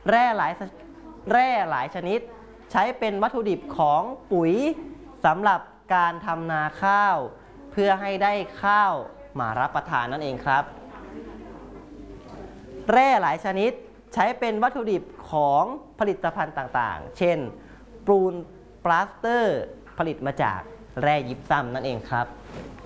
แร่หลายชนิดใช้เป็นวัตถุดิบของปุ๋ยสำหรับการทำนาข้าวเพื่อให้ได้ข้าวมารับประทานนั่นเองครับแร่หลายชนิดใช้เป็นวัตถุดิบของผลิตภัณฑ์ต่างๆเช่นปูนปลาสเตอร์ผลิตมาจากแร่ยิปซัมนั่นเองครับ